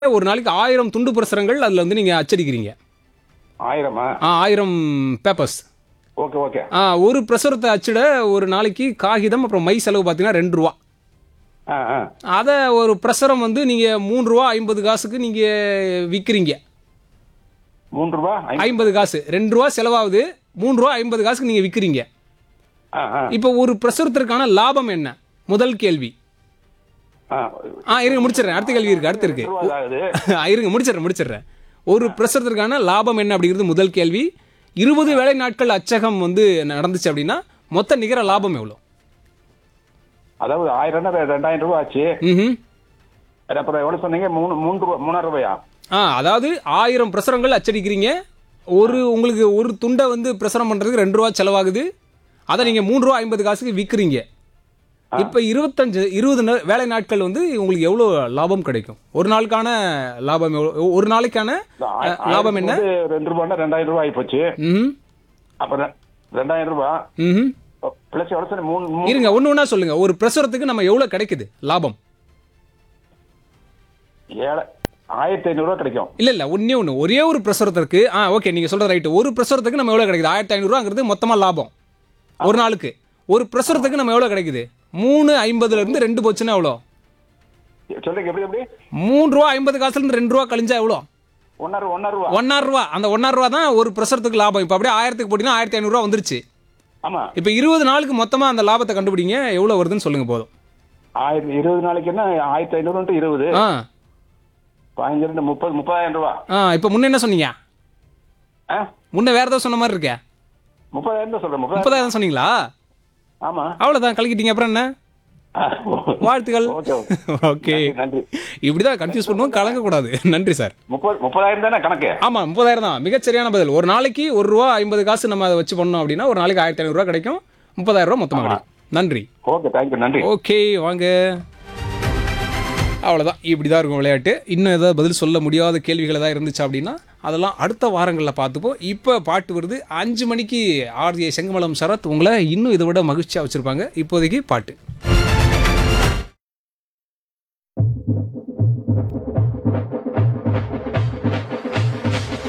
ஒரு நாளைக்கு 1000 துண்டு பிரசுரங்கள் அதில் வந்து நீங்கள் அச்சடிக்கிறீங்க. 1000-ஆ? 1000 பேப்பர்ஸ். Okay, okay. ஒரு பிரசுரத்தை அச்சிட ஒரு நாளைக்கு காகிதம் அப்புறம் மை செலவு பார்த்தீங்கன்னா ₹2. ஆ, ஆ. அதை ஒரு பிரசுரம் வந்து நீங்கள் ₹3.50 நீங்கள் விற்கிறீங்க. ₹3 50 காசு. ₹2 செலவாகுது, ₹3.50 நீங்கள் விற்கிறீங்க. ஆ, ஆ. இப்போ ஒரு பிரசுரத்திற்கான லாபம் என்ன? முதல் கேள்வி. இருங்க முடிச்சிடுறேன். அடுத்த கேள்வி இருக்கு, அடுத்து இருக்கு. ₹2 ஆகுது. இருங்க முடிச்சிடுறேன். ஒரு பிரசுரத்திற்கான லாபம் என்ன அப்படிங்கிறது முதல் கேள்வி. 20 வேலை நாட்கள் அச்சகம் வந்து நடந்துச்சு அப்படின்னா மொத்த நிகர லாபம் எவ்வளோ? அதாவது 1000 ₹2000 ஆச்சு. ம். அப்புறம் எவ்வளவு சொன்னீங்க? ₹3.5 அதாவது 1000 பிரசுரங்கள் அச்சடிக்கிறீங்க. உங்களுக்கு ஒரு துண்டை வந்து பிரசுரம் பண்ணுறதுக்கு ₹2 செலவாகுது. அதை நீங்கள் ₹3.50 விற்கிறீங்க. இப்போ 20 வேலை நாட்கள் வந்து உங்களுக்கு எவ்வளோ லாபம் கிடைக்கும்? ஒரு நாளுக்கான லாபம் எவ்வளோ? ஒரு நாளைக்கான லாபம் என்ன? ₹2 ₹2000 ஆகி போச்சு. ம். அப்புறம் ₹2000 ம். பிளஸ் எவ்வளவு சொன்னீங்க? இருங்க ஒன்று ஒன்றா சொல்லுங்க. ஒரு பிரசுரத்துக்கு நம்ம எவ்வளோ கிடைக்குது லாபம்? 1500 கிடைக்கும். இல்ல ஒரே ஒரு பிரசுரத்திற்கு ஓகே நீங்க சொல்ற ரைட். ஒரு பிரசுரத்துக்கு நம்ம எவ்வளவு கிடைக்குது? 1500 மொத்தமா லாபம் ஒரு நாளுக்கு. ஒரு பிரசுரத்துக்கு நம்ம எவ்வளவு கிடைக்குது? 3.50 இருந்து 2 போச்சுன்னா எவ்வளோ? சொல்லுங்க எப்படி எப்படி? ₹3.50 இருந்து ₹2 கழிஞ்சா எவ்வளோ? ₹1.5. ₹1.5. அந்த ₹1.5 தான் ஒரு பிரசுரத்துக்கு லாபம். இப்போ அப்படியே 1000க்கு போட்டீங்கன்னா ₹1500 வந்துருச்சு. ஆமா. இப்போ 20 நாளுக்கு மொத்தமா அந்த லாபத்தை கண்டுபிடிங்க. எவ்வளவு வருதுன்னு சொல்லுங்க போதும். 20 நாளைக்கு என்ன? 1500 20. 15 30,000. இப்போ முன்ன என்ன சொன்னீங்க? முன்ன வேற ஏதாவது சொன்ன மாதிரி இருக்கே. 30,000 தான் சொல்றேன். 30,000 சொன்னீங்களா? ஆமா. அவ்வளவுதான் கலக்கிட்டீங்க. அப்புறம் என்ன? வாழ்த்துக்கள். ஓகே. நன்றி. இப்படிதான் கன்ஃபியூஸ் பண்ணுவோம், கலங்கக்கூடாது. நன்றி சார். 30,000 தானே கணக்கு? ஆமா 30,000 தான் மிகச்சரியான பதில். ஒரு நாளைக்கு ₹1.50 நம்ம அதை வச்சு பண்ணோம் அப்படின்னா ஒரு நாளைக்கு ₹1500 கிடைக்கும். ₹30,000 மொத்தமாக கிடைக்கும். நன்றி. ஓகே, தேங்க்யூ, நன்றி. ஓகே வாங்க. அவ்வளோதான், இப்படி தான் இருக்கும் விளையாட்டு. இன்னும் ஏதாவது பதில் சொல்ல முடியாத கேள்விகள் ஏதாவது இருந்துச்சு அப்படின்னா அதெல்லாம் அடுத்த வாரங்களில் பார்த்துப்போம். இப்போ பாட்டு வருது. 5 மணிக்கு ஆர்ஜே செங்கமலம் சரத் உங்களை இன்னும் இதை விட மகிழ்ச்சியாக வச்சுருப்பாங்க. இப்போதைக்கு பாட்டு.